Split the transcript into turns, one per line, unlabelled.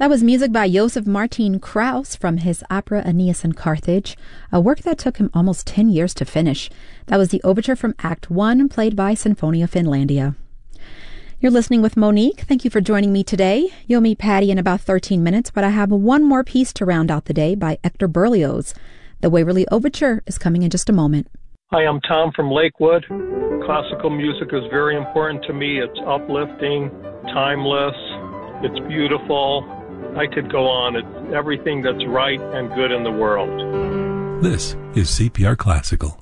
That was music by Joseph Martin Krauss from his opera Aeneas in Carthage, a work that took him almost 10 years to finish. That was the overture from Act 1, played by Sinfonia Finlandia. You're listening with Monique. Thank you for joining me today. You'll meet Patty in about 13 minutes, but I have one more piece to round out the day by Hector Berlioz. The Waverly Overture is coming in just a moment.
Hi, I'm Tom from Lakewood. Classical music is very important to me. It's uplifting, timeless, it's beautiful. I could go on. It's everything that's right and good in the world.
This is CPR Classical.